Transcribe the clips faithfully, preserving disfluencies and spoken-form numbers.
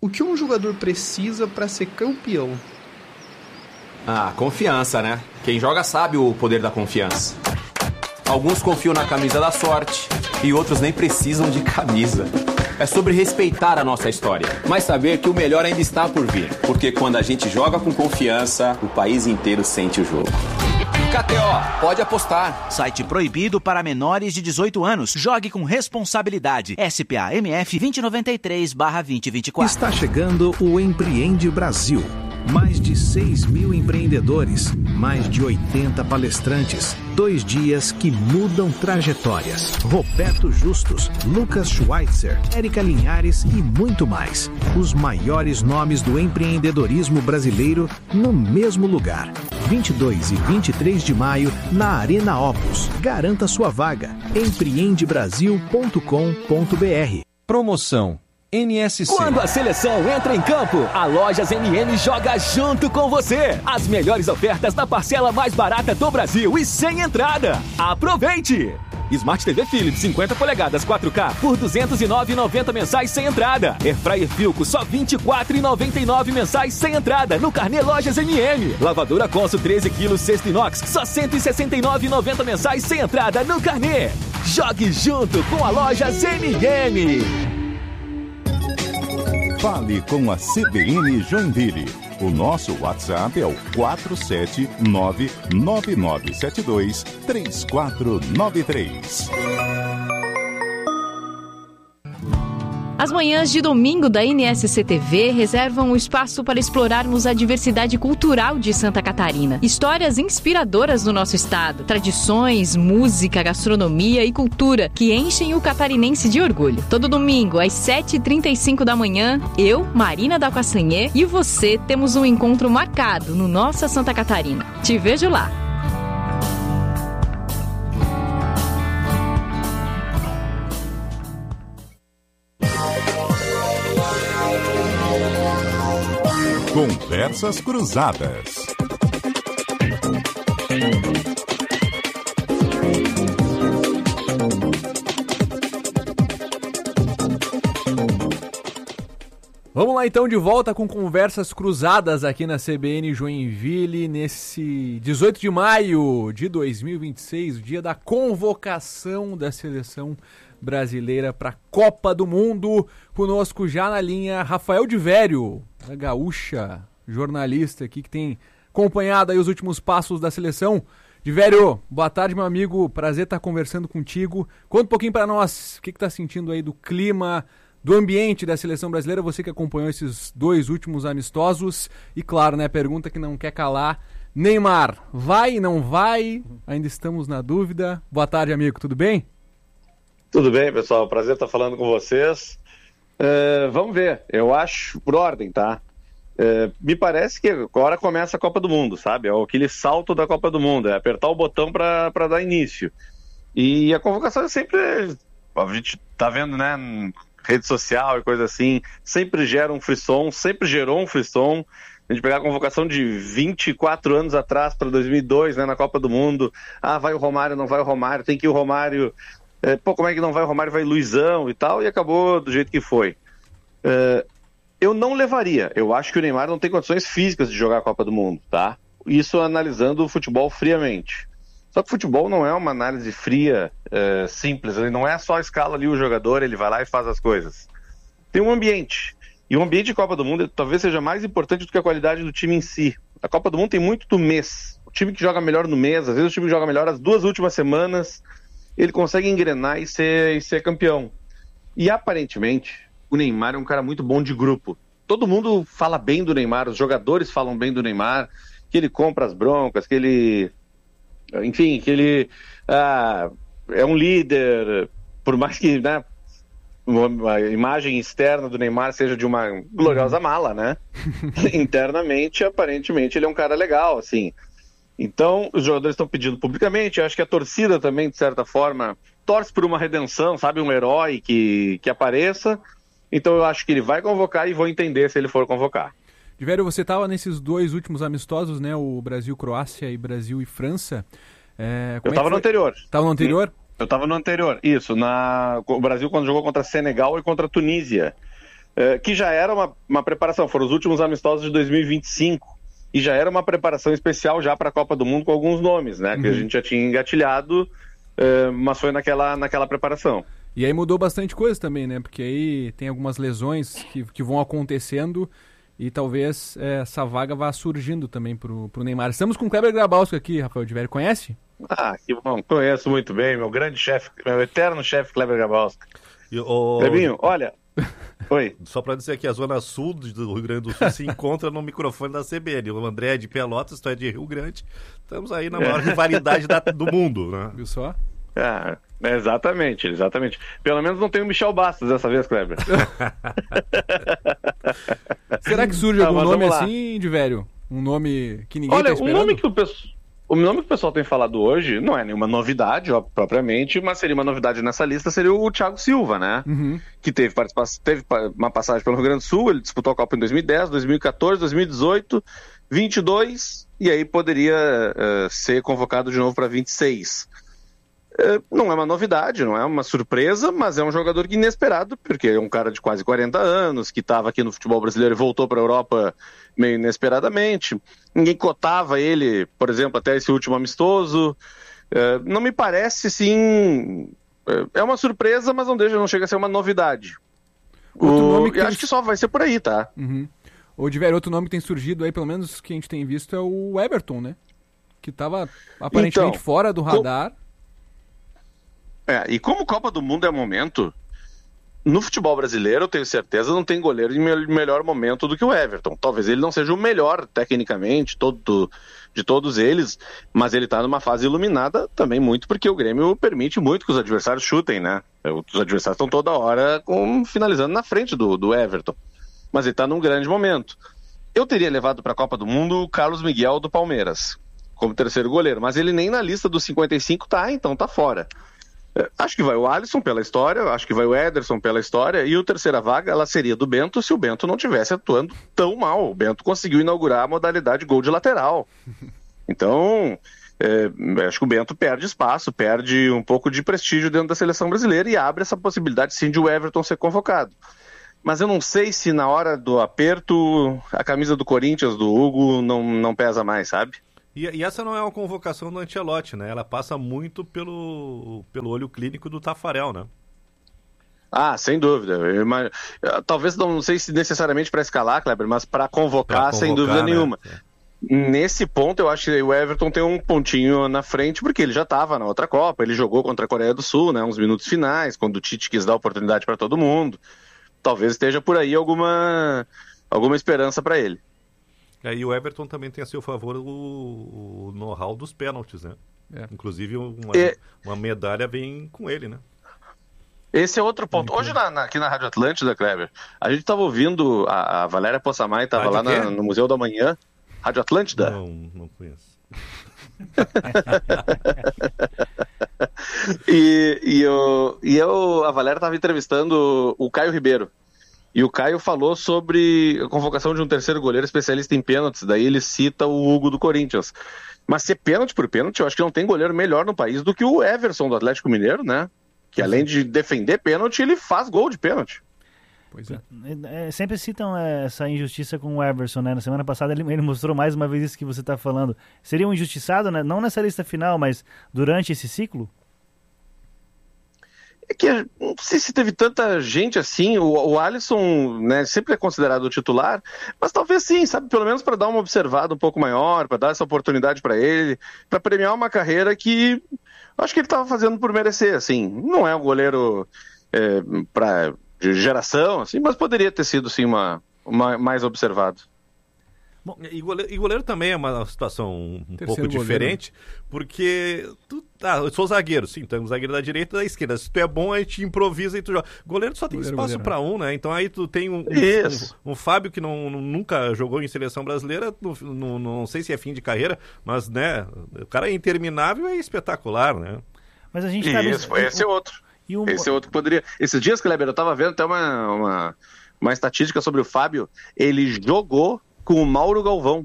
O que um jogador precisa para ser campeão? Ah, confiança, né? Quem joga sabe o poder da confiança. Alguns confiam na camisa da sorte e outros nem precisam de camisa. É sobre respeitar a nossa história, mas saber que o melhor ainda está por vir. Porque quando a gente joga com confiança, o país inteiro sente o jogo. K T O, pode apostar. Site proibido para menores de dezoito anos. Jogue com responsabilidade. S P A M F dois mil e noventa e três barra vinte e vinte e quatro. Está chegando o Empreende Brasil. Mais de seis mil empreendedores, mais de oitenta palestrantes, dois dias que mudam trajetórias. Roberto Justus, Lucas Schweitzer, Érica Linhares e muito mais. Os maiores nomes do empreendedorismo brasileiro no mesmo lugar. vinte e dois e vinte e três de maio, na Arena Opus. Garanta sua vaga. empreende brasil ponto com ponto b r. Promoção N S C. Quando a seleção entra em campo, a Lojas M M joga junto com você. As melhores ofertas na parcela mais barata do Brasil e sem entrada. Aproveite! Smart T V Philips cinquenta polegadas quatro K por duzentos e nove reais e noventa centavos mensais sem entrada. Airfryer Philco só vinte e quatro reais e noventa e nove centavos mensais sem entrada no carnê Lojas M M. Lavadora Consul treze quilos cesto inox só cento e sessenta e nove reais e noventa centavos mensais sem entrada no carnê. Jogue junto com a Lojas M M. Fale com a C B N Joinville. O nosso WhatsApp é o quatro sete nove nove nove sete dois três quatro nove três. As manhãs de domingo da N S C T V reservam um espaço para explorarmos a diversidade cultural de Santa Catarina. Histórias inspiradoras do nosso estado, tradições, música, gastronomia e cultura que enchem o catarinense de orgulho. Todo domingo, às sete e trinta e cinco da manhã, eu, Marina da Castanhê, e você temos um encontro marcado no Nossa Santa Catarina. Te vejo lá! Conversas Cruzadas. Vamos lá então, de volta com Conversas Cruzadas aqui na C B N Joinville, nesse dezoito de maio de dois mil e vinte e seis, o dia da convocação da seleção brasileira para a Copa do Mundo. Conosco já na linha Rafael de Vério, a gaúcha, jornalista aqui que tem acompanhado aí os últimos passos da seleção. De Vério, boa tarde, meu amigo, prazer estar conversando contigo. Conta um pouquinho para nós o que está sentindo aí do clima, do ambiente da seleção brasileira, você que acompanhou esses dois últimos amistosos. E claro, né, pergunta que não quer calar, Neymar, vai, não vai? Ainda estamos na dúvida. Boa tarde, amigo, tudo bem? Tudo bem, pessoal, prazer estar falando com vocês. Uh, vamos ver, eu acho, por ordem, tá? Uh, me parece que agora começa a Copa do Mundo, sabe? É aquele salto da Copa do Mundo, é apertar o botão para dar início. E a convocação é sempre, a gente tá vendo, né, rede social e coisa assim, sempre gera um frisson, sempre gerou um frisson. A gente pegar a convocação de vinte e quatro anos atrás para dois mil e dois, né, na Copa do Mundo, ah, vai o Romário, não vai o Romário, tem que ir o Romário... É, pô, como é que não vai o Romário, vai Luizão e tal, e acabou do jeito que foi. É, eu não levaria, eu acho que o Neymar não tem condições físicas de jogar a Copa do Mundo, tá? Isso analisando o futebol friamente. Só que o futebol não é uma análise fria, é, simples, ele não é só escala ali o jogador, ele vai lá e faz as coisas. Tem um ambiente, e o ambiente de Copa do Mundo talvez seja mais importante do que a qualidade do time em si. A Copa do Mundo tem muito do mês, o time que joga melhor no mês, às vezes o time que joga melhor as duas últimas semanas, ele consegue engrenar e ser, e ser campeão. E aparentemente, o Neymar é um cara muito bom de grupo. Todo mundo fala bem do Neymar, os jogadores falam bem do Neymar, que ele compra as broncas, que ele... Enfim, que ele ah, é um líder, por mais que, né, a imagem externa do Neymar seja de uma gloriosa mala, né? Internamente, aparentemente, ele é um cara legal, assim... Então, os jogadores estão pedindo publicamente, acho que a torcida também, de certa forma, torce por uma redenção, sabe, um herói que, que apareça. Então eu acho que ele vai convocar e vou entender se ele for convocar. De Vério, você estava nesses dois últimos amistosos, né, o Brasil-Croácia e Brasil e França. É, eu estava é no anterior. Estava no anterior? Eu estava no anterior, isso. Na... O Brasil quando jogou contra Senegal e contra a Tunísia. é, que já era uma, uma preparação, foram os últimos amistosos de dois mil e vinte e cinco, e já era uma preparação especial já para a Copa do Mundo com alguns nomes, né, que uhum. a gente já tinha engatilhado, é, mas foi naquela, naquela preparação. E aí mudou bastante coisa também, né, porque aí tem algumas lesões que, que vão acontecendo e talvez é, essa vaga vá surgindo também pro, pro Neymar. Estamos com o Kleber Grabowski aqui, Rafael de Vério, conhece? Ah, que bom, conheço muito bem, meu grande chefe, meu eterno chefe Kleber Grabowski. Clebinho, olha... Oi. Só para dizer que a Zona Sul do Rio Grande do Sul se encontra no microfone da C B N. O André é de Pelotas, tu é de Rio Grande. Estamos aí na maior é. rivalidade da, do mundo, né? Viu só? Ah, exatamente, exatamente. Pelo menos não tem o Michel Bastos dessa vez, Kleber. Será que surge algum ah, nome assim, de velho? Um nome que ninguém Olha, tá esperando? Um nome que o pessoal... O nome que o pessoal tem falado hoje não é nenhuma novidade, ó, propriamente, mas seria uma novidade nessa lista, seria o Thiago Silva, né? Uhum. Que teve, teve uma passagem pelo Rio Grande do Sul, ele disputou a Copa em dois mil e dez, dois mil e quatorze, dois mil e dezoito, vinte e dois, e aí poderia uh, ser convocado de novo para vinte e seis. Uh, não é uma novidade, não é uma surpresa, mas é um jogador inesperado, porque é um cara de quase quarenta anos, que estava aqui no futebol brasileiro e voltou para a Europa meio inesperadamente. Ninguém cotava ele, por exemplo, até esse último amistoso. Uh, não me parece, sim... Uh, é uma surpresa, mas não deixa, não chega a ser uma novidade. Outro o... nome que Eu tem... acho que só vai ser por aí, tá? Uhum. Ou de velho, outro nome que tem surgido aí, pelo menos que a gente tem visto, é o Everton, né? Que estava aparentemente então, fora do radar. Com... É, e como Copa do Mundo é momento, no futebol brasileiro, eu tenho certeza, não tem goleiro em me- melhor momento do que o Everton. Talvez ele não seja o melhor, tecnicamente, todo, de todos eles, mas ele está numa fase iluminada também muito porque o Grêmio permite muito que os adversários chutem, né? Os adversários estão toda hora com, finalizando na frente do, do Everton. Mas ele está num grande momento. Eu teria levado para a Copa do Mundo o Carlos Miguel do Palmeiras, como terceiro goleiro, mas ele nem na lista dos cinquenta e cinco tá, então tá fora. Acho que vai o Alisson pela história, acho que vai o Ederson pela história, e a terceira vaga ela seria do Bento se o Bento não tivesse atuando tão mal. O Bento conseguiu inaugurar a modalidade gol de lateral. Então, é, acho que o Bento perde espaço, perde um pouco de prestígio dentro da seleção brasileira e abre essa possibilidade sim de o Everton ser convocado. Mas eu não sei se na hora do aperto a camisa do Corinthians, do Hugo, não, não pesa mais, sabe? E, e essa não é uma convocação do Ancelotti, né? Ela passa muito pelo, pelo olho clínico do Tafarel, né? Ah, sem dúvida. Eu, mas, talvez não sei se necessariamente para escalar, Kleber, mas para convocar, convocar, sem dúvida né? nenhuma. É. Nesse ponto, eu acho que o Everton tem um pontinho na frente, porque ele já estava na outra Copa, ele jogou contra a Coreia do Sul, né? Uns minutos finais, quando o Tite quis dar oportunidade para todo mundo. Talvez esteja por aí alguma, alguma esperança para ele. É, e o Everton também tem a seu favor o, o know-how dos pênaltis, né? É. Inclusive uma, é... uma medalha vem com ele, né? Esse é outro ponto. Hoje na, na, aqui na Rádio Atlântida, Kleber, a gente estava ouvindo, a, a Valéria Possamay estava lá na, no Museu da Manhã. Rádio Atlântida? Não, não conheço. e, e, eu, e eu, a Valéria estava entrevistando o Caio Ribeiro. E o Caio falou sobre a convocação de um terceiro goleiro especialista em pênaltis. Daí ele cita o Hugo do Corinthians. Mas ser pênalti por pênalti, eu acho que não tem goleiro melhor no país do que o Everson do Atlético Mineiro, né? Que além de defender pênalti, ele faz gol de pênalti. Pois é. é sempre citam essa injustiça com o Everson, né? Na semana passada ele, ele mostrou mais uma vez isso que você está falando. Seria um injustiçado, né? Não nessa lista final, mas durante esse ciclo? É que não sei se teve tanta gente assim, o, o Alisson, né, sempre é considerado o titular, mas talvez sim, sabe, pelo menos para dar uma observada um pouco maior, para dar essa oportunidade para ele, para premiar uma carreira que acho que ele estava fazendo por merecer, assim, não é um goleiro é, pra, de geração, assim, mas poderia ter sido sim uma, uma mais observado. Bom, e, goleiro, e goleiro também é uma situação um pouco diferente, goleiro. Porque tu, ah, eu sou zagueiro, sim, então zagueiro da direita e da esquerda. Se tu é bom, aí te improvisa e tu joga. Goleiro só tem goleiro, espaço para um, né? Então aí tu tem um, um, um, um Fábio que não, nunca jogou em seleção brasileira, no, no, não sei se é fim de carreira, mas né, o cara é interminável e é espetacular, né? Mas a gente tá Isso, vendo... esse é outro. E um... Esse é outro que poderia... Esses dias, Kleber, eu tava vendo até uma, uma, uma estatística sobre o Fábio, ele jogou com o Mauro Galvão.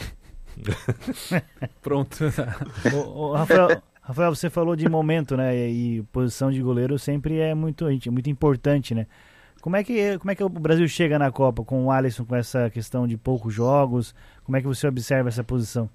Pronto. o, o Rafael, Rafael, você falou de momento, né? E, e posição de goleiro sempre é muito, muito importante, né? Como é que, como é que o Brasil chega na Copa com o Alisson, com essa questão de poucos jogos? Como é que você observa essa posição?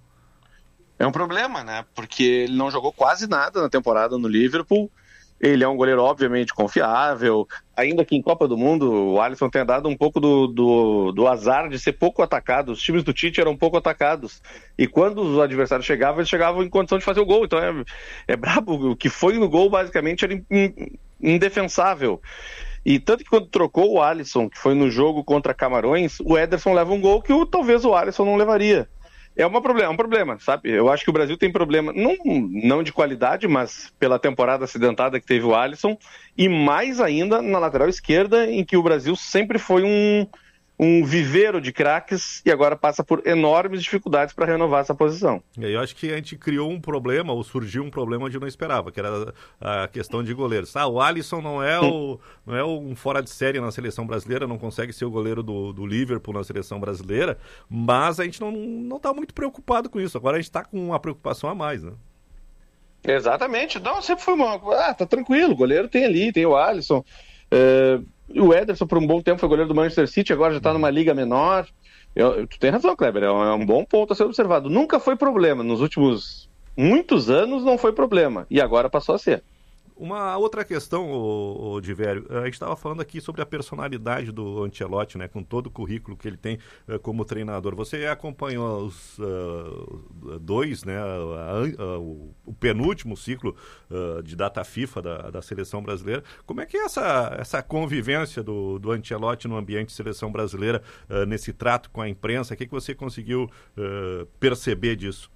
É um problema, né? Porque ele não jogou quase nada na temporada no Liverpool. Ele é um goleiro obviamente confiável. Ainda que em Copa do Mundo, o Alisson tenha dado um pouco do, do, do azar de ser pouco atacado. Os times do Tite eram pouco atacados. E quando os adversários chegavam, eles chegavam em condição de fazer o gol. Então é, é brabo. O que foi no gol, basicamente, era indefensável. E tanto que quando trocou o Alisson, que foi no jogo contra Camarões, o Ederson leva um gol que o, talvez o Alisson não levaria. É uma problema, um problema, sabe? Eu acho que o Brasil tem problema, não, não de qualidade, mas pela temporada acidentada que teve o Alisson, e mais ainda na lateral esquerda, em que o Brasil sempre foi um, um viveiro de craques e agora passa por enormes dificuldades para renovar essa posição. Eu acho que a gente criou um problema, ou surgiu um problema onde não esperava, que era a questão de goleiros. Ah, o Alisson não é, o, não é um fora de série na seleção brasileira, não consegue ser o goleiro do, do Liverpool na seleção brasileira, mas a gente não não está muito preocupado com isso. Agora a gente está com uma preocupação a mais, né? Exatamente. Não, sempre foi uma... Ah, tá tranquilo, o goleiro tem ali, tem o Alisson... É... O Ederson, por um bom tempo, foi goleiro do Manchester City, agora já está numa liga menor. Eu, tu tem razão, Kleber, é um, é um bom ponto a ser observado. Nunca foi problema, nos últimos muitos anos não foi problema, e agora passou a ser. Uma outra questão, ô, ô, Divério, a gente estava falando aqui sobre a personalidade do Ancelotti, né, com todo o currículo que ele tem uh, como treinador. Você acompanhou os uh, dois, né, a, a, o, o penúltimo ciclo uh, de data FIFA da, da seleção brasileira. Como é que é essa, essa convivência do, do Ancelotti no ambiente de seleção brasileira, uh, nesse trato com a imprensa? O que, que você conseguiu uh, perceber disso?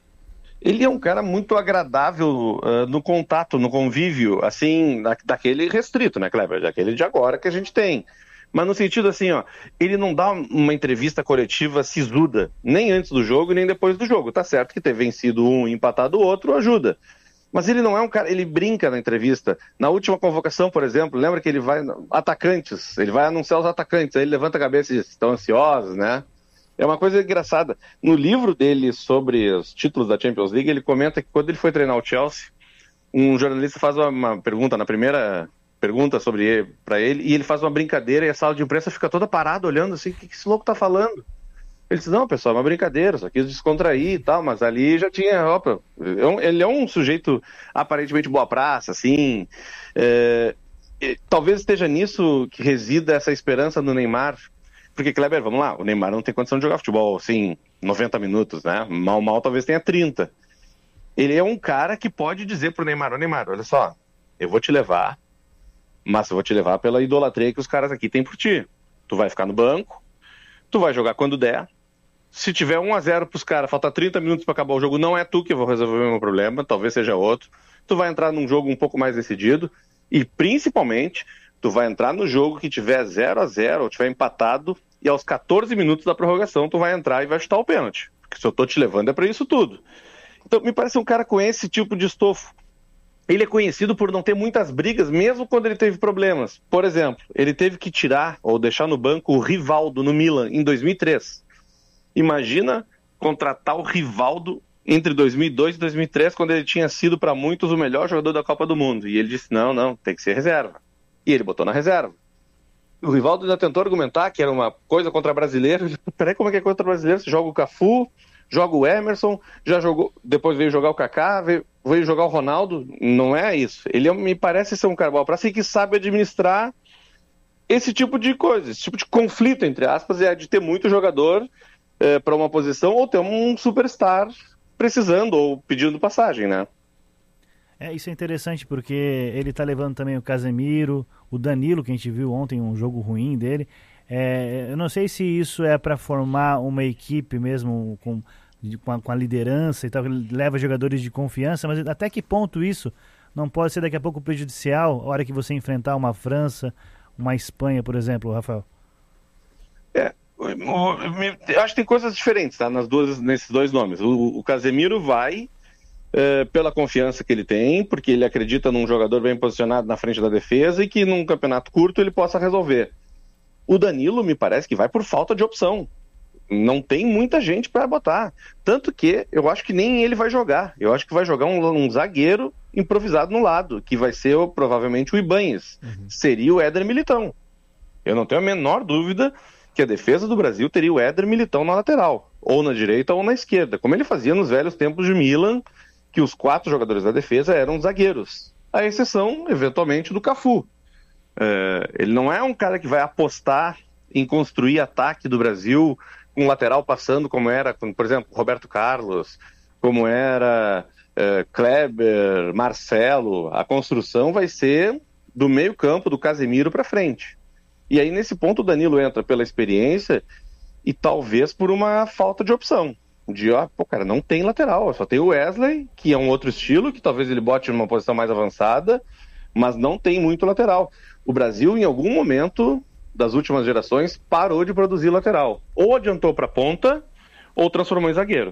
Ele é um cara muito agradável uh, no contato, no convívio, assim, da, daquele restrito, né, Kleber? Daquele de agora que a gente tem. Mas no sentido assim, ó, ele não dá uma entrevista coletiva sisuda, nem antes do jogo, nem depois do jogo. Tá certo que ter vencido um e empatado o outro ajuda. Mas ele não é um cara, ele brinca na entrevista. Na última convocação, por exemplo, lembra que ele vai... Atacantes, ele vai anunciar os atacantes, aí ele levanta a cabeça e diz, estão ansiosos, né? É uma coisa engraçada. No livro dele sobre os títulos da Champions League, ele comenta que quando ele foi treinar o Chelsea, um jornalista faz uma, uma pergunta, na primeira pergunta sobre ele, para ele, e ele faz uma brincadeira e a sala de imprensa fica toda parada olhando assim, o que esse louco tá falando? Ele diz, não, pessoal, é uma brincadeira, só quis descontrair e tal, mas ali já tinha, opa, ele é um sujeito aparentemente boa praça, assim, é, talvez esteja nisso que resida essa esperança do Neymar. Porque, Kleber, vamos lá, o Neymar não tem condição de jogar futebol, assim, noventa minutos, né? Mal, mal, talvez tenha trinta. Ele é um cara que pode dizer pro Neymar, ô Neymar, olha só, eu vou te levar, mas eu vou te levar pela idolatria que os caras aqui têm por ti. Tu vai ficar no banco, tu vai jogar quando der, se tiver um a zero pros caras, falta trinta minutos para acabar o jogo, não é tu que vai resolver o meu problema, talvez seja outro. Tu vai entrar num jogo um pouco mais decidido e, principalmente, tu vai entrar no jogo que tiver zero a zero ou tiver empatado e aos quatorze minutos da prorrogação tu vai entrar e vai chutar o pênalti. Porque se eu tô te levando é pra isso tudo. Então me parece um cara com esse tipo de estofo. Ele é conhecido por não ter muitas brigas, mesmo quando ele teve problemas. Por exemplo, ele teve que tirar ou deixar no banco o Rivaldo no Milan em dois mil e três. Imagina contratar o Rivaldo entre dois mil e dois e dois mil e três, quando ele tinha sido para muitos o melhor jogador da Copa do Mundo. E ele disse, não, não, tem que ser reserva. E ele botou na reserva. O Rivaldo ainda tentou argumentar que era uma coisa contra brasileiro. Peraí, como é que é contra brasileiro? Você joga o Cafu, joga o Emerson, já jogou, depois veio jogar o Kaká, veio, veio jogar o Ronaldo. Não é isso. Ele me parece ser um cara bom pra si que sabe administrar esse tipo de coisa, esse tipo de conflito, entre aspas, é de ter muito jogador é, para uma posição ou ter um superstar precisando ou pedindo passagem, né? É, isso é interessante porque ele tá levando também o Casemiro, o Danilo, que a gente viu ontem, um jogo ruim dele. É, eu não sei se isso é para formar uma equipe mesmo com, com, a, com a liderança e tal, que leva jogadores de confiança, mas até que ponto isso não pode ser daqui a pouco prejudicial a hora que você enfrentar uma França, uma Espanha, por exemplo, Rafael? É, eu acho que tem coisas diferentes, tá? Nas duas, nesses dois nomes. O, o Casemiro vai... É, pela confiança que ele tem, porque ele acredita num jogador bem posicionado na frente da defesa e que num campeonato curto ele possa resolver. O Danilo me parece que vai por falta de opção. Não tem muita gente para botar. Tanto que eu acho que nem ele vai jogar. Eu acho que vai jogar um, um zagueiro improvisado no lado, que vai ser provavelmente o Ibanez. Uhum. Seria o Éder Militão. Eu não tenho a menor dúvida que a defesa do Brasil teria o Éder Militão na lateral, ou na direita ou na esquerda, como ele fazia nos velhos tempos de Milan, que os quatro jogadores da defesa eram zagueiros, à exceção, eventualmente, do Cafu. É, ele não é um cara que vai apostar em construir ataque do Brasil com o lateral passando, como era, por exemplo, Roberto Carlos, como era é, Kleber, Marcelo. A construção vai ser do meio campo, do Casemiro para frente. E aí, nesse ponto, o Danilo entra pela experiência e talvez por uma falta de opção. De, ó, pô, cara, não tem lateral, só tem o Wesley, que é um outro estilo, que talvez ele bote numa posição mais avançada, mas não tem muito lateral. O Brasil, em algum momento das últimas gerações, parou de produzir lateral. Ou adiantou para ponta, ou transformou em zagueiro.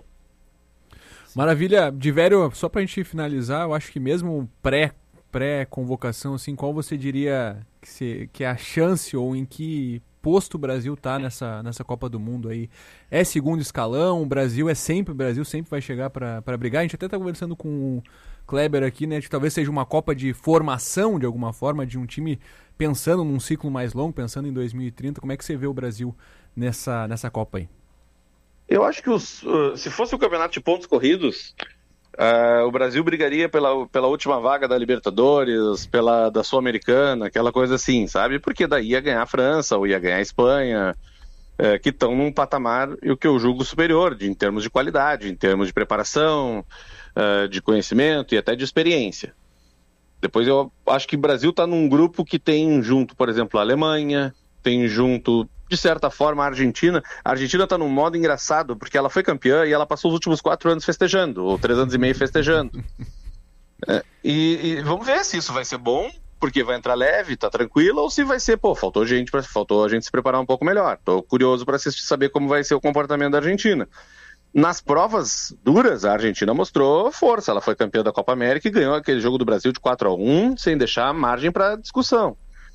Maravilha. Divério, só pra gente finalizar, eu acho que mesmo pré, pré-convocação, assim, qual você diria que, se, que é a chance ou em que posto o Brasil tá nessa, nessa Copa do Mundo aí? É segundo escalão? O Brasil é sempre, o Brasil sempre vai chegar para brigar? A gente até tá conversando com o Kleber aqui, né, de que talvez seja uma Copa de formação, de alguma forma, de um time pensando num ciclo mais longo, pensando em dois mil e trinta. Como é que você vê o Brasil nessa, nessa Copa aí? Eu acho que os, uh, se fosse o campeonato de pontos corridos, uh, o Brasil brigaria pela, pela última vaga da Libertadores, pela da Sul-Americana, aquela coisa assim, sabe? Porque daí ia ganhar a França ou ia ganhar a Espanha, uh, que estão num patamar, o que eu julgo superior, de, em termos de qualidade, em termos de preparação, uh, de conhecimento e até de experiência. Depois eu acho que o Brasil está num grupo que tem junto, por exemplo, a Alemanha, tem junto, de certa forma, a Argentina. A Argentina está num modo engraçado, porque ela foi campeã e ela passou os últimos quatro anos festejando, ou três anos e meio festejando. É, e, e vamos ver se isso vai ser bom, porque vai entrar leve, tá tranquilo, ou se vai ser, pô, faltou gente, pra, faltou a gente se preparar um pouco melhor. Tô curioso para saber como vai ser o comportamento da Argentina. Nas provas duras, a Argentina mostrou força. Ela foi campeã da Copa América e ganhou aquele jogo do Brasil de quatro a um, sem deixar margem para discussão.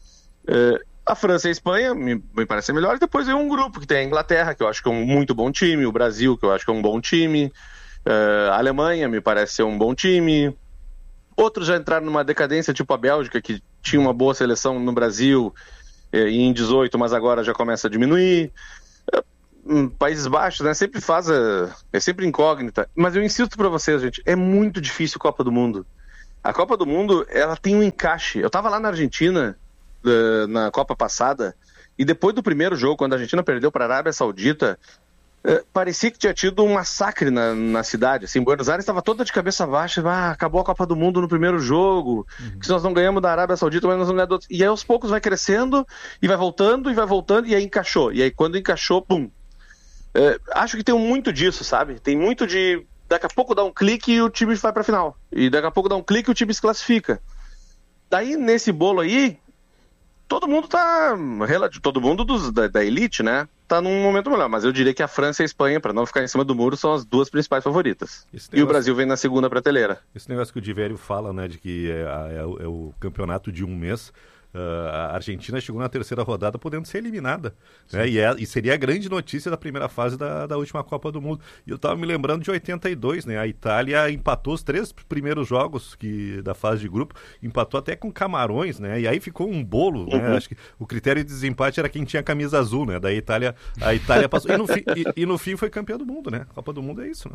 É, a França e a Espanha me, me parecem melhores. Depois veio um grupo que tem a Inglaterra, que eu acho que é um muito bom time, o Brasil, que eu acho que é um bom time, é, a Alemanha me parece ser um bom time. Outros já entraram numa decadência, tipo a Bélgica, que tinha uma boa seleção no Brasil é, em dezoito, mas agora já começa a diminuir. É, Países Baixos, né, sempre faz a... é sempre incógnita, mas eu insisto pra vocês, gente, é muito difícil a Copa do Mundo. A Copa do Mundo, ela tem um encaixe. Eu tava lá na Argentina uh, na Copa passada, e depois do primeiro jogo, quando a Argentina perdeu pra Arábia Saudita, uh, parecia que tinha tido um massacre na, na cidade, assim, Buenos Aires estava toda de cabeça baixa, ah, acabou a Copa do Mundo no primeiro jogo, uhum. que se nós não ganhamos da Arábia Saudita, mas nós não ganhamos do outro. E aí aos poucos vai crescendo, e vai voltando, e vai voltando, e aí encaixou. E aí quando encaixou, pum. É, acho que tem muito disso, sabe? Tem muito de... Daqui a pouco dá um clique e o time vai pra final. E daqui a pouco dá um clique e o time se classifica. Daí, nesse bolo aí, todo mundo tá... Todo mundo dos, da, da elite, né? Tá num momento melhor. Mas eu diria que a França e a Espanha, pra não ficar em cima do muro, são as duas principais favoritas. Negócio... E o Brasil vem na segunda prateleira. Esse negócio que o Divério fala, né? De que é, é, é o campeonato de um mês... Uh, a Argentina chegou na terceira rodada podendo ser eliminada, né? e, é, e seria a grande notícia da primeira fase da, da última Copa do Mundo. E eu estava me lembrando de oitenta e dois, né? A Itália empatou os três primeiros jogos que, da fase de grupo, empatou até com Camarões, né? E aí ficou um bolo, né? Uhum. Acho que o critério de desempate era quem tinha camisa azul, né? Daí a Itália, a Itália passou, e no, fi, e, e no fim foi campeã do mundo, né? A Copa do Mundo é isso, né?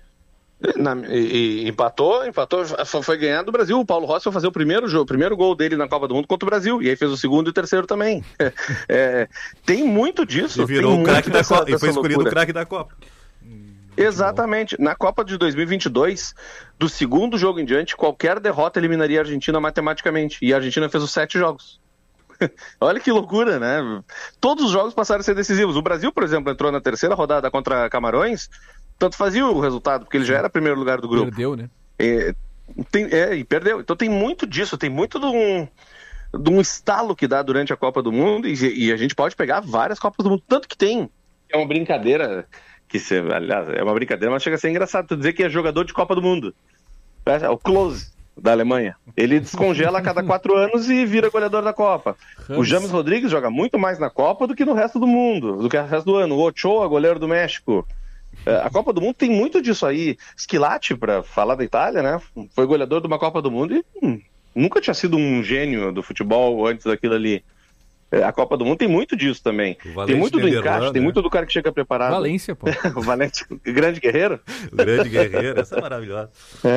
Na, e, e empatou, empatou, foi, foi ganhar do Brasil. O Paulo Rossi foi fazer o primeiro jogo, o primeiro gol dele na Copa do Mundo contra o Brasil, e aí fez o segundo e o terceiro também. É, tem muito disso. E virou tem o craque da dessa, Copa, e foi escolhido o craque da Copa. Exatamente. Na Copa de dois mil e vinte e dois, do segundo jogo em diante, qualquer derrota eliminaria a Argentina matematicamente, e a Argentina fez os sete jogos. Olha que loucura, né? Todos os jogos passaram a ser decisivos. O Brasil, por exemplo, entrou na terceira rodada contra Camarões, tanto fazia o resultado, porque ele já era primeiro lugar do grupo. Perdeu, né? É, tem, é, e perdeu. Então tem muito disso, tem muito de um, de um estalo que dá durante a Copa do Mundo, e, e a gente pode pegar várias Copas do Mundo, tanto que tem. É uma brincadeira, que se, aliás, é uma brincadeira, mas chega a ser engraçado tu dizer que é jogador de Copa do Mundo. É o Klose, da Alemanha. Ele descongela a cada quatro anos e vira goleador da Copa. Hans. O James Rodrigues joga muito mais na Copa do que no resto do mundo, do que no resto do ano. O Ochoa, goleiro do México. A Copa do Mundo tem muito disso aí. Schillaci, para falar da Itália, né? Foi goleador de uma Copa do Mundo e hum, nunca tinha sido um gênio do futebol antes daquilo ali. A Copa do Mundo tem muito disso também. Tem muito do encaixe, né? Tem muito do cara que chega preparado. Valência, pô. O Valência, grande guerreiro. O grande guerreiro, essa é maravilhosa. É.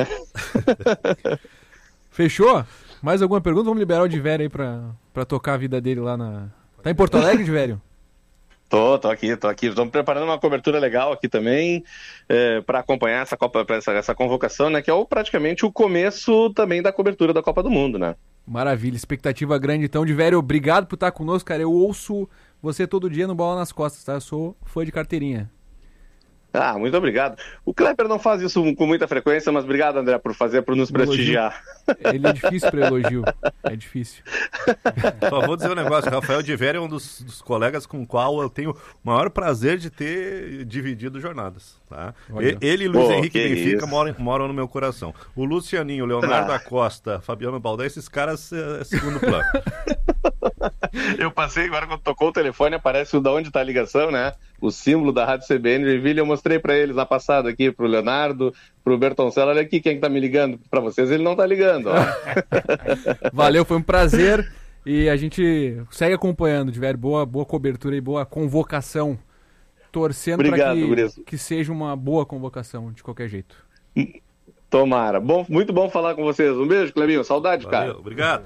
Fechou? Mais alguma pergunta? Vamos liberar o Divério aí pra, pra tocar a vida dele lá na... Tá em Porto Alegre, Divério? Tô, tô aqui, tô aqui. Estamos preparando uma cobertura legal aqui também é, para acompanhar essa Copa, essa, essa convocação, né? Que é o, praticamente o começo também da cobertura da Copa do Mundo, né? Maravilha, expectativa grande. Então, Divério, obrigado por estar conosco, cara. Eu ouço você todo dia no Bola nas Costas, tá? Eu sou fã de carteirinha. Ah, muito obrigado. O Kleber não faz isso com muita frequência, mas obrigado, André, por fazer, por nos prestigiar. Ele é difícil para elogio. É difícil. Só vou dizer um negócio, Rafael Divério é um dos, dos colegas com o qual eu tenho o maior prazer de ter dividido jornadas. Tá? Ele e Luiz Pô, Henrique Benfica moram, moram no meu coração. O Lucianinho, o Leonardo ah. Acosta, Fabiano Baldé, esses caras é segundo plano. Eu passei agora, quando tocou o telefone, aparece o da onde tá a ligação, né? O símbolo da Rádio C B N Joinville, eu mostrei pra eles na passada aqui, pro Leonardo, pro Bertoncello, olha aqui quem tá me ligando. Pra vocês ele não tá ligando, ó. Valeu, foi um prazer e a gente segue acompanhando, tiver boa, boa cobertura e boa convocação, torcendo para que, que seja uma boa convocação de qualquer jeito. Tomara. Bom, muito bom falar com vocês. Um beijo, Clebinho. Saudade, Valeu, cara. Obrigado.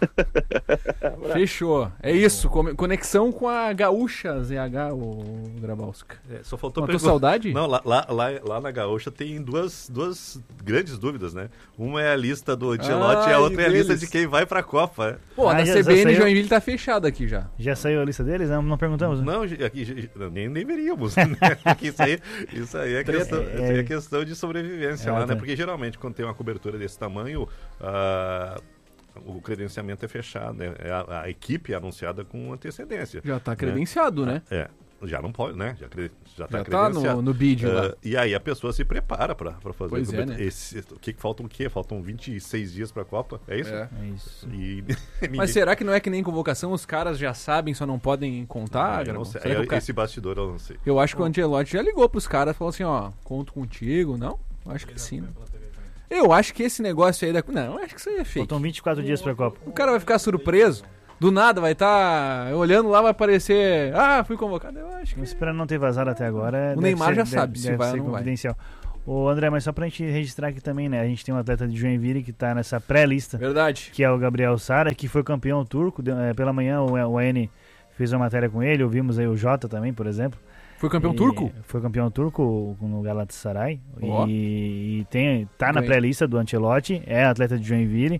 Fechou. É isso. Conexão com a Gaúcha Z H, o Grabowska. É, só faltou perguntar. Saudade? Não, lá, lá, lá, lá na Gaúcha tem duas, duas grandes dúvidas, né? Uma é a lista do Ancelotti e a outra é a lista de quem vai pra Copa. Pô, a ah, C B N Joinville tá fechada aqui já. Já saiu a lista deles? Não, não perguntamos. Né? Não, aqui, nem, nem veríamos. Né? isso, aí, isso aí é questão, é, é... é questão de sobrevivência é, lá, né? Porque geralmente quando tem uma cobertura desse tamanho, uh, o credenciamento é fechado, né? a, a equipe é anunciada com antecedência. Já está credenciado, né? né? É, já não pode, né? Já, cre... já tá já credenciado. Tá no, no bid uh, lá. E aí a pessoa se prepara para fazer pois é, né? esse. O que faltam o quê? Faltam vinte e seis dias para a Copa? É isso? É, é isso. E... Mas será que não é que nem convocação? Os caras já sabem, só não podem contar? Ah, não sei. É, cara... Esse bastidor eu não sei. Eu acho que o Ancelotti já ligou pros caras e falou assim, ó, conto contigo, não? Acho que sim. Né? Eu acho que esse negócio aí da... Não, acho que isso aí é fake. Faltam vinte e quatro dias pra Copa. O cara vai ficar surpreso. Do nada vai estar tá olhando lá, vai aparecer... Ah, fui convocado. Eu acho que... Esperando não ter vazado até agora. O Neymar ser, já deve, sabe se deve vai ser ou não confidencial. Vai. Ô André, mas só pra gente registrar aqui também, né? A gente tem um atleta de Joinville que tá nessa pré-lista. Verdade. Que é o Gabriel Sara, que foi campeão turco. É, pela manhã o, o N fez uma matéria com ele. Ouvimos aí o Jota também, por exemplo. Foi campeão e turco? Foi campeão turco no Galatasaray. Oh. E, e tem, tá na pré-lista do Ancelotti, é atleta de Joinville.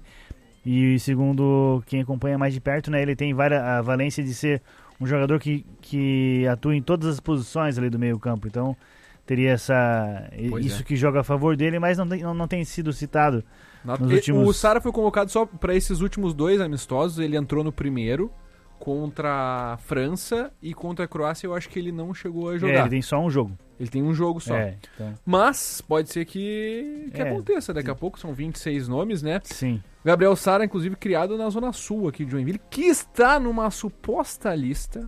E segundo quem acompanha mais de perto, né, ele tem várias, a valência de ser um jogador que, que atua em todas as posições ali do meio campo. Então teria essa, pois isso é. que joga a favor dele, mas não tem, não, não tem sido citado Na, nos últimos... O Sara foi convocado só para esses últimos dois amistosos. Ele entrou no primeiro contra a França e contra a Croácia. Eu acho que ele não chegou a jogar. É, ele tem só um jogo. Ele tem um jogo só. É, então... Mas pode ser que, que é. aconteça. Daqui a pouco são vinte e seis nomes, né? Sim. Gabriel Sara, inclusive, criado na Zona Sul aqui de Joinville, que está numa suposta lista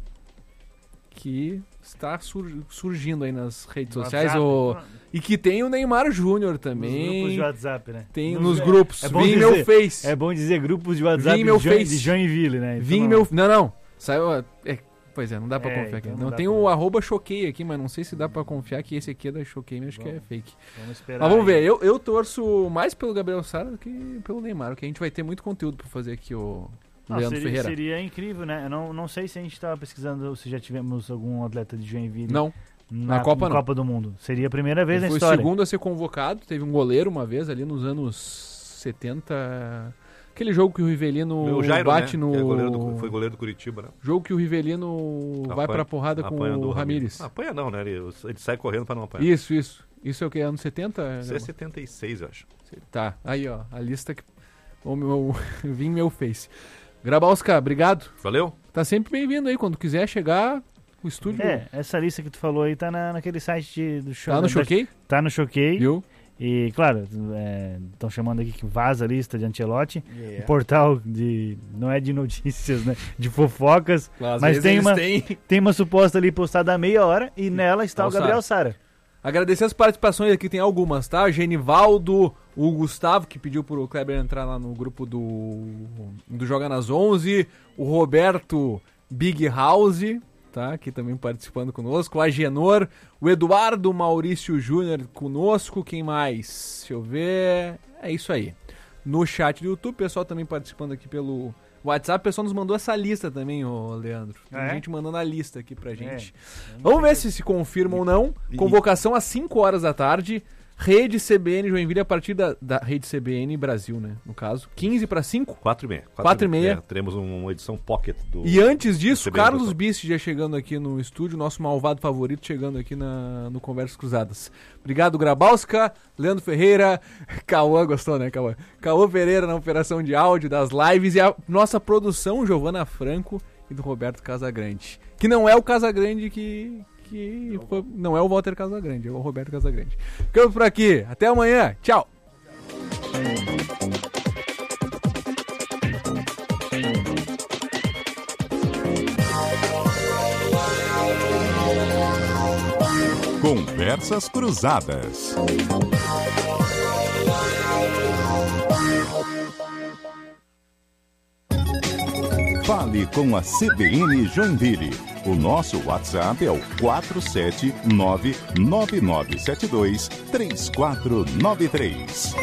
que está sur- surgindo aí nas redes no sociais. O... E que tem o Neymar Júnior também. Nos grupos de WhatsApp, né? Tem nos, nos grupos. É, é Vim dizer, meu Face. É bom dizer grupos de WhatsApp Vim meu de, face. de Joinville, né? Então, Vim não... meu... Não, não. Saiu... É... Pois é, não dá pra é, confiar aqui. Então não, não tem pra... o arroba Choquei aqui, mas não sei se dá pra confiar que esse aqui é da Choquei, mas acho vamos, que é fake. Vamos esperar. Mas vamos aí. ver, eu, eu torço mais pelo Gabriel Sara do que pelo Neymar, porque a gente vai ter muito conteúdo pra fazer aqui, o não, Leandro seria, Ferreira. Seria incrível, né? Eu não, não sei se a gente tava pesquisando, se já tivemos algum atleta de Joinville. Não. Na, na Copa na não. Copa do Mundo. Seria a primeira vez Ele na foi história. Foi o segundo a ser convocado, teve um goleiro uma vez ali nos anos setenta... Aquele jogo que o Rivelino Meu Jairo, bate né? no... É goleiro do, foi goleiro do Curitiba, né? Jogo que o Rivelino apanha, vai pra porrada com o Ramires. Não, apanha não, né? Ele, ele sai correndo pra não apanhar. Isso, isso. Isso é o que? Anos setenta? Isso é setenta e seis, eu acho. Tá, aí ó, a lista que... O meu... Vim meu face. Grabowska, obrigado. Valeu. Tá sempre bem-vindo aí, quando quiser chegar... O estúdio... É, essa lista que tu falou aí tá na, naquele site de, do show. Tá no Choquei? Tá no Choquei. Viu? E, claro, estão é, chamando aqui que vaza a lista de Ancelotti. Yeah. Um portal de... Não é de notícias, né? De fofocas. Às mas tem uma, têm... tem uma suposta ali postada há meia hora e nela está o Gabriel Sara. Agradecer as participações aqui, tem algumas, tá? Genivaldo, o Gustavo, que pediu pro Kleber entrar lá no grupo do, do Joga nas onze. O Roberto... Big House, tá? Aqui também participando conosco. O Agenor, o Eduardo Maurício Júnior conosco. Quem mais? Deixa eu ver. É isso aí. No chat do YouTube, o pessoal também participando aqui pelo WhatsApp. O pessoal nos mandou essa lista também, ô Leandro. Tem é? gente mandando a lista aqui pra gente. É. Vamos ver se se confirma ou não. Convocação às cinco horas da tarde. Rede C B N Joinville a partir da, da Rede C B N Brasil, né? No caso, quinze para cinco? quatro e meia. quatro e meia. É, teremos uma edição pocket do... E antes disso, C B N Carlos Bist já chegando aqui no estúdio, nosso malvado favorito, chegando aqui na, no Conversas Cruzadas. Obrigado, Grabowska, Leandro Ferreira, Cauã, gostou, né, Cauã? Cauã Pereira na operação de áudio das lives e a nossa produção, Giovana Franco e do Roberto Casagrande. Que não é o Casagrande que... que foi, não é o Walter Casagrande, é o Roberto Casagrande. Ficamos por aqui, até amanhã, tchau! Conversas Cruzadas. Fale com a C B N Joinville. O nosso WhatsApp é o quatro sete nove nove nove sete dois três quatro nove três.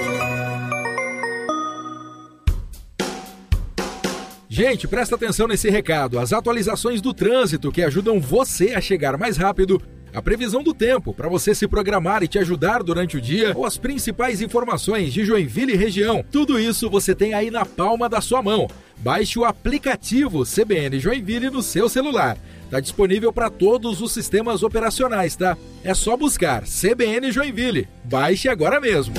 Gente, presta atenção nesse recado. As atualizações do trânsito que ajudam você a chegar mais rápido, a previsão do tempo para você se programar e te ajudar durante o dia, ou as principais informações de Joinville e região. Tudo isso você tem aí na palma da sua mão. Baixe o aplicativo C B N Joinville no seu celular. Está disponível para todos os sistemas operacionais, tá? É só buscar C B N Joinville. Baixe agora mesmo.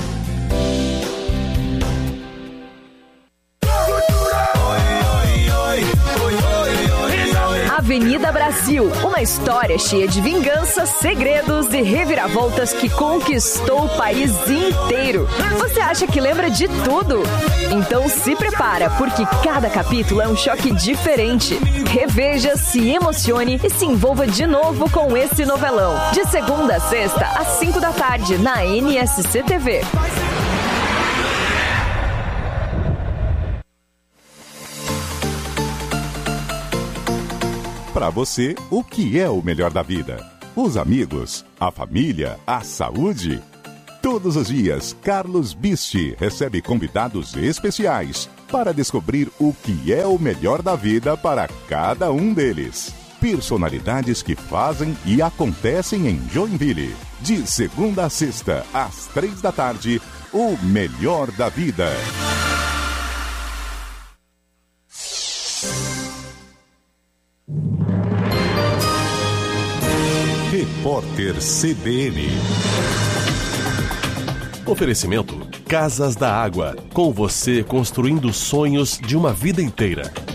Avenida Brasil, uma história cheia de vinganças, segredos e reviravoltas que conquistou o país inteiro. Você acha que lembra de tudo? Então se prepara, porque cada capítulo é um choque diferente. Reveja, se emocione e se envolva de novo com esse novelão. De segunda a sexta, às cinco da tarde, na N S C T V. Para você, o que é o melhor da vida? Os amigos, a família, a saúde? Todos os dias, Carlos Bist recebe convidados especiais para descobrir o que é o melhor da vida para cada um deles. Personalidades que fazem e acontecem em Joinville. De segunda a sexta, às três da tarde, o melhor da vida. Repórter C B N. Oferecimento Casas da Água. Com você construindo sonhos de uma vida inteira.